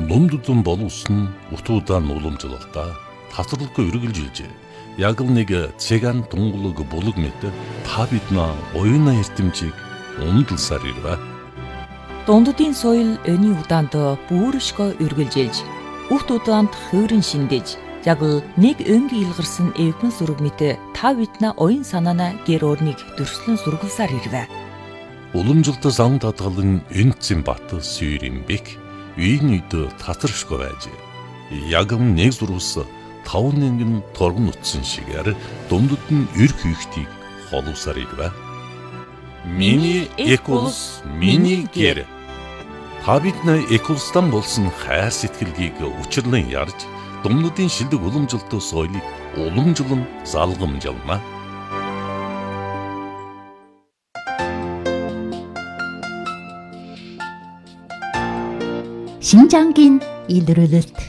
Нумдудун боловсон утуудан уламжлалтаа тасралгүй үргэлжилжээ. Яг л нэг цэган тунгалаг булаг мэт та биднээ оюуна эрдэмжийг умдалсаар ирвэ. Дунддын соёл өний удаанд бүршгөө үргэлжилж, урт удаанд хөөрөн шиндэж, яг л нэг өнг илгарсан эвгэн зураг мэт та биднээ оюун санаана гэр орныг дөрслөн сургалсаар ирвэ. Уламжлалт зам татгалан энцэн бат сүйрэмбек үйн үйд татаршгүй байж. Яг нэг зурвас 5 нэгэн торгон утсан шигээр дундад нь эрх хийхтийг холовсаар ирвэ. Миний эколс, миний гэр. Та биднээ эколстан болсон хайр сэтгэлгийг учирлан ярьж, дундадын шилдэг уламжлалт соёлыг уламжлан залгамжлана. 신장긴 일들을